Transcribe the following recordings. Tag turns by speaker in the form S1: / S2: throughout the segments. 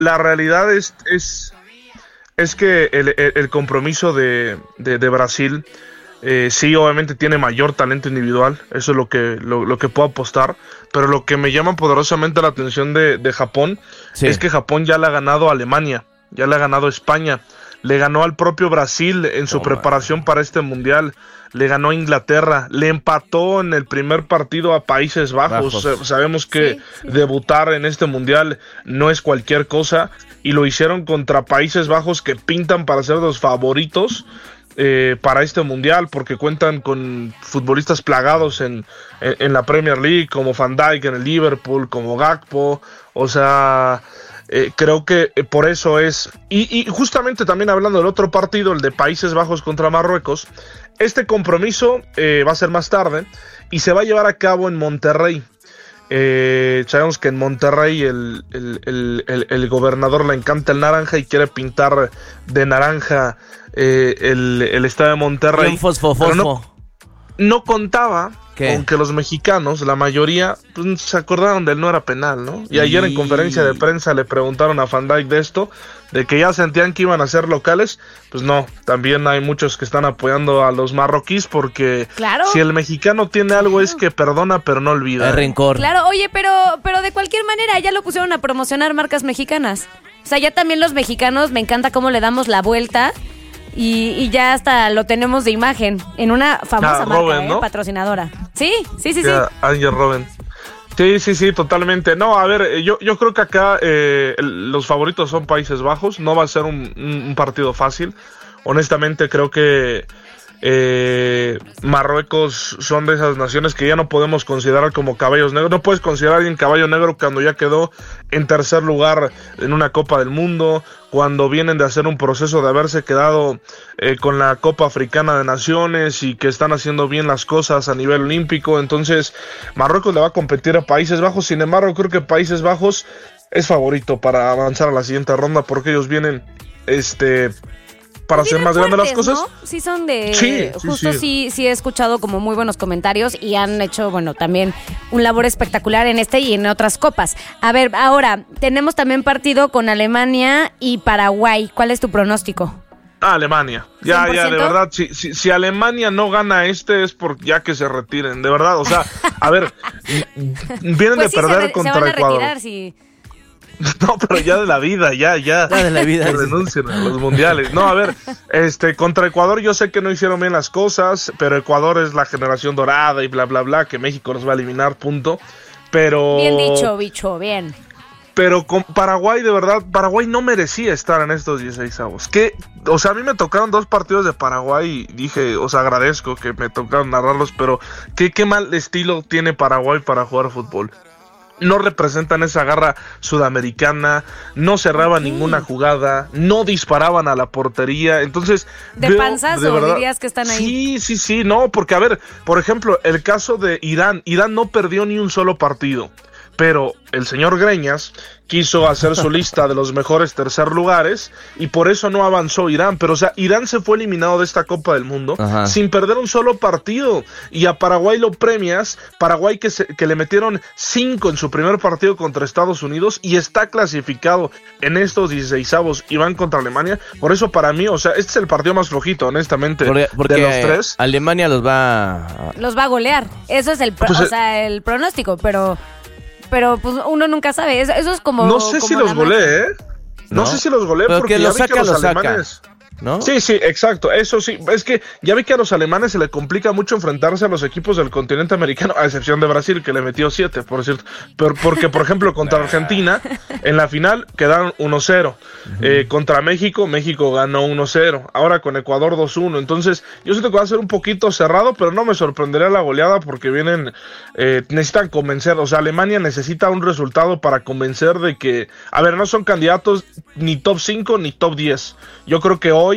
S1: la realidad es que el compromiso de Brasil, sí, obviamente tiene mayor talento individual, eso es lo que puedo apostar, pero lo que me llama poderosamente la atención de Japón, sí, es que Japón ya le ha ganado a Alemania, ya le ha ganado a España, le ganó al propio Brasil en su preparación para este mundial, le ganó a Inglaterra, le empató en el primer partido a Países Bajos. Sabemos que debutar en este mundial no es cualquier cosa, y lo hicieron contra Países Bajos, que pintan para ser los favoritos para este mundial, porque cuentan con futbolistas plagados en la Premier League, como Van Dijk en el Liverpool, como Gakpo, o sea, creo que por eso es, y justamente también hablando del otro partido, el de Países Bajos contra Marruecos, este compromiso va a ser más tarde, y se va a llevar a cabo en Monterrey. Sabemos que en Monterrey el gobernador le encanta el naranja y quiere pintar de naranja el estado de Monterrey.
S2: Bien fosfo.
S1: No contaba con que los mexicanos, la mayoría, pues, se acordaron del no era penal, ¿no? Y ayer en conferencia de prensa le preguntaron a Van Dijk de esto, de que ya sentían que iban a ser locales. Pues no, también hay muchos que están apoyando a los marroquíes, porque si el mexicano tiene algo es que perdona pero no olvida.
S2: El rencor.
S3: Claro, oye, pero de cualquier manera ya lo pusieron a promocionar marcas mexicanas. O sea, ya también los mexicanos, me encanta cómo le damos la vuelta. Y ya hasta lo tenemos de imagen en una famosa marca, Robben, ¿no? Patrocinadora. Sí.
S1: Angel Robben. Sí, totalmente. No, a ver, yo creo que acá los favoritos son Países Bajos. No va a ser un partido fácil. Honestamente, creo que Marruecos son de esas naciones que ya no podemos considerar como caballos negros. No puedes considerar a alguien caballo negro cuando ya quedó en tercer lugar en una Copa del Mundo, cuando vienen de hacer un proceso de haberse quedado con la Copa Africana de Naciones y que están haciendo bien las cosas a nivel olímpico. Entonces Marruecos le va a competir a Países Bajos. Sin embargo, creo que Países Bajos es favorito para avanzar a la siguiente ronda, porque ellos vienen para hacer más grandes las cosas,
S3: ¿no? Sí, son de... Sí, he escuchado como muy buenos comentarios y han hecho, bueno, también un labor espectacular en este y en otras copas. A ver, ahora, tenemos también partido con Alemania y Paraguay. ¿Cuál es tu pronóstico?
S1: Alemania. Ya, de verdad, si Alemania no gana es por ya que se retiren, de verdad. O sea, a ver, vienen de perder contra Ecuador. Se van a retirar, sí. No, pero ya de la vida, ya de la vida. Que renuncien a los mundiales. No, a ver, contra Ecuador yo sé que no hicieron bien las cosas, pero Ecuador es la generación dorada y bla, bla, bla, que México los va a eliminar, punto. Pero...
S3: Bien dicho, bicho, bien.
S1: Pero con Paraguay, de verdad, Paraguay no merecía estar en estos 16avos. O sea, a mí me tocaron 2 partidos de Paraguay y dije, o sea, agradezco que me tocaron narrarlos, pero qué mal estilo tiene Paraguay para jugar fútbol. No representan esa garra sudamericana, no cerraban ninguna jugada, no disparaban a la portería, entonces...
S3: ¿De panzazo dirías que están ahí?
S1: Sí, no, porque a ver, por ejemplo, el caso de Irán no perdió ni un solo partido, pero el señor Greñas quiso hacer su lista de los mejores tercer lugares y por eso no avanzó Irán. Pero, o sea, Irán se fue eliminado de esta Copa del Mundo sin perder un solo partido. Y a Paraguay lo premias. Paraguay que le metieron 5 en su primer partido contra Estados Unidos y está clasificado en estos 16avos y van contra Alemania. Por eso, para mí, o sea, este es el partido más flojito, honestamente,
S2: porque
S1: de los 3.
S2: Alemania los va
S3: a golear. Eso es el pronóstico, pero pues uno nunca sabe. Eso es como...
S1: No sé si los golee, No sé si los golee, porque ya vi que los alemanes... ¿No? Sí, exacto, eso sí, es que ya vi que a los alemanes se le complica mucho enfrentarse a los equipos del continente americano, a excepción de Brasil, que le metió 7, por cierto, pero porque, por ejemplo, contra Argentina, en la final quedaron 1-0, contra México ganó 1-0, ahora con Ecuador 2-1, entonces yo siento que va a ser un poquito cerrado, pero no me sorprendería la goleada, porque necesitan convencer, o sea, Alemania necesita un resultado para convencer de que, a ver, no son candidatos ni top 5 ni top 10, yo creo que hoy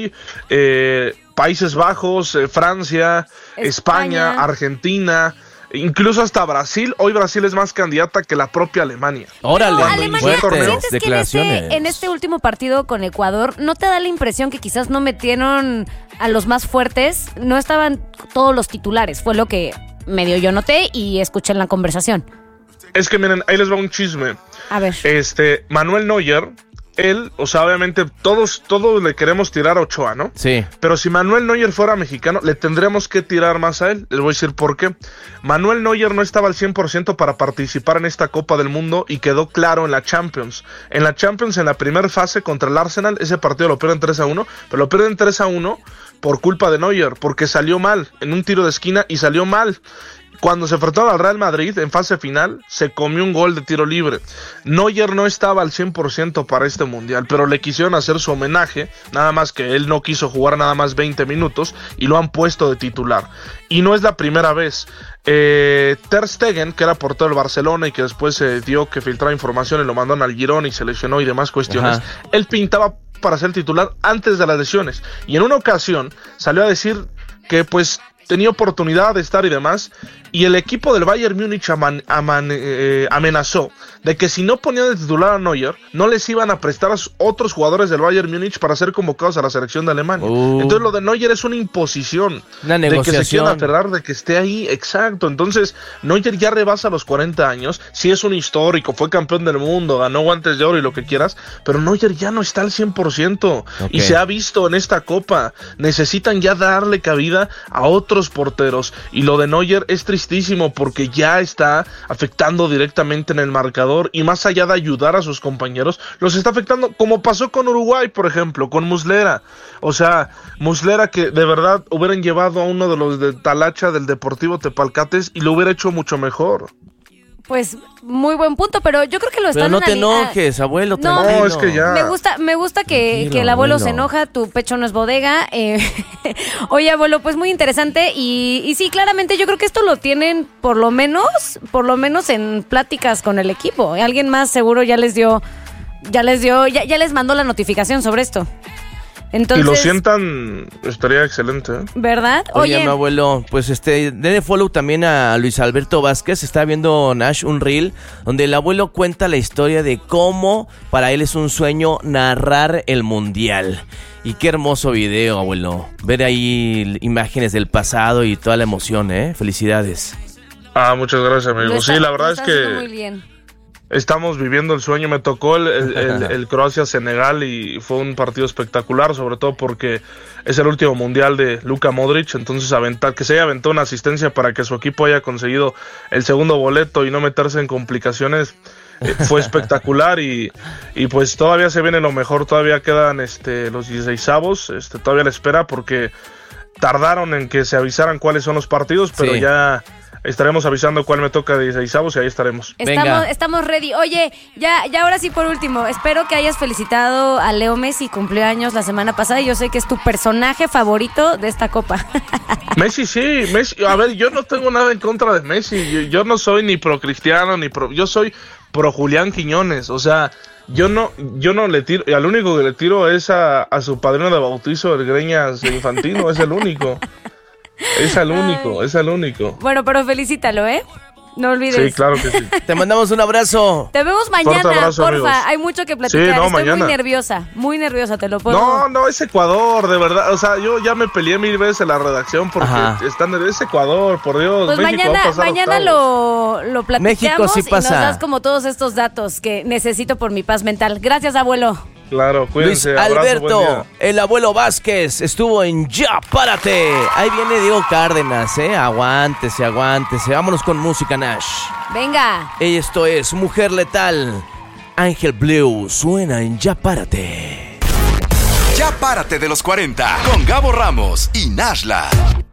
S1: Países Bajos, Francia, España, Argentina, incluso hasta Brasil. Hoy Brasil es más candidata que la propia Alemania.
S2: Órale,
S3: Alemania, ¿sientes que en este último partido con Ecuador no te da la impresión que quizás no metieron a los más fuertes? No estaban todos los titulares, fue lo que medio yo noté y escuché en la conversación.
S1: Es que miren, ahí les va un chisme.
S3: A ver.
S1: Manuel Neuer él, o sea, obviamente todos le queremos tirar a Ochoa, ¿no?
S2: Sí.
S1: Pero si Manuel Neuer fuera mexicano, le tendríamos que tirar más a él. Les voy a decir por qué. Manuel Neuer no estaba al 100% para participar en esta Copa del Mundo y quedó claro en la Champions. En la Champions, en la primera fase contra el Arsenal, ese partido lo pierden 3-1, pero lo pierden 3-1 por culpa de Neuer, porque salió mal en un tiro de esquina y salió mal. Cuando se enfrentaron al Real Madrid en fase final, se comió un gol de tiro libre. Neuer no estaba al 100% para este mundial, pero le quisieron hacer su homenaje, nada más que él no quiso jugar nada más 20 minutos y lo han puesto de titular. Y no es la primera vez. Ter Stegen, que era portero del Barcelona y que después se dio que filtraba información y lo mandaron al Girona y se lesionó y demás cuestiones, él pintaba para ser titular antes de las lesiones. Y en una ocasión salió a decir que pues tenía oportunidad de estar y demás, y el equipo del Bayern Múnich amenazó de que si no ponían de titular a Neuer, no les iban a prestar a otros jugadores del Bayern Múnich para ser convocados a la selección de Alemania. Entonces lo de Neuer es una imposición,
S2: una negociación,
S1: de que se quieran aferrar, de que esté ahí, exacto. Entonces Neuer ya rebasa los 40 años, sí es un histórico, fue campeón del mundo, ganó guantes de oro y lo que quieras, pero Neuer ya no está al 100%, y se ha visto en esta Copa. Necesitan ya darle cabida a otros porteros, y lo de Neuer es tristísimo porque ya está afectando directamente en el marcador, y más allá de ayudar a sus compañeros, los está afectando, como pasó con Uruguay, por ejemplo, con Muslera. O sea, Muslera, que de verdad hubieran llevado a uno de los de Talacha del Deportivo Tepalcates y lo hubiera hecho mucho mejor.
S3: Pues muy buen punto, pero yo creo que lo están
S2: analizando. Pero no te enojes, abuelo, tranquilo.
S1: No, es que ya.
S3: Me gusta que el abuelo se enoja, tu pecho no es bodega. Oye, abuelo, pues muy interesante y sí, claramente yo creo que esto lo tienen por lo menos en pláticas con el equipo. Alguien más seguro ya les mandó la notificación sobre esto. Entonces,
S1: si lo sientan, estaría excelente, ¿eh?
S3: ¿Verdad?
S2: Oye, mi abuelo, pues denle follow también a Luis Alberto Vázquez. Está viendo Nash un reel donde el abuelo cuenta la historia de cómo para él es un sueño narrar el mundial. Y qué hermoso video, abuelo. Ver ahí imágenes del pasado y toda la emoción, ¿eh? Felicidades.
S1: Muchas gracias, amigo. Sí, la verdad es que
S3: muy bien.
S1: Estamos viviendo el sueño. Me tocó el Croacia-Senegal y fue un partido espectacular, sobre todo porque es el último mundial de Luka Modric. Entonces que se haya aventado una asistencia para que su equipo haya conseguido el segundo boleto y no meterse en complicaciones, fue espectacular. Y pues todavía se viene lo mejor. Todavía quedan los 16avos, todavía la espera, porque tardaron en que se avisaran cuáles son los partidos, pero ya estaremos avisando cuál me toca de 16avos y ahí estaremos.
S3: Estamos ready. Oye, ya ahora sí, por último, espero que hayas felicitado a Leo Messi, cumplió años la semana pasada y yo sé que es tu personaje favorito de esta Copa.
S1: Messi, sí, Messi. A ver, yo no tengo nada en contra de Messi. Yo no soy ni pro Cristiano ni pro. Yo soy pro Julián Quiñones. O sea, yo no le tiro. Y al único que le tiro es a su padrino de bautizo, el Greñas Infantino. Es el único. Es el único. Bueno,
S3: pero felicítalo, ¿eh? No olvides.
S1: Sí, claro que sí.
S2: Te mandamos un abrazo.
S3: Te vemos mañana,
S1: abrazo,
S3: porfa.
S1: Amigos.
S3: Hay mucho que platicar.
S1: Sí,
S3: Estoy
S1: mañana.
S3: muy nerviosa, te lo puedo.
S1: No, es Ecuador, de verdad. O sea, yo ya me peleé 1000 veces en la redacción porque es Ecuador, por Dios.
S3: Pues
S1: México
S3: mañana lo platicamos.
S2: México sí pasa.
S3: Y nos das como todos estos datos que necesito por mi paz mental. Gracias, abuelo.
S1: Claro, cuídense.
S2: Luis Alberto, el abuelo Vázquez, estuvo en Ya Párate. Ahí viene Diego Cárdenas, Aguántese. Vámonos con música, Nash.
S3: Venga.
S2: Esto es Mujer Letal. Ángel Blue suena en Ya Párate.
S4: Ya Párate de los 40 con Gabo Ramos y Nashla.